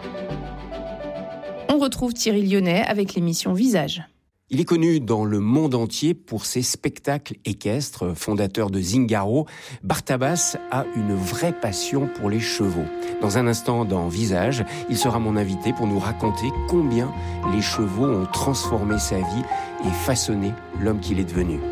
On retrouve Thierry Lyonnais avec l'émission Visage. Il est connu dans le monde entier pour ses spectacles équestres. Fondateur de Zingaro, Bartabas a une vraie passion pour les chevaux. Dans un instant, dans Visage, il sera mon invité pour nous raconter combien les chevaux ont transformé sa vie et façonné l'homme qu'il est devenu.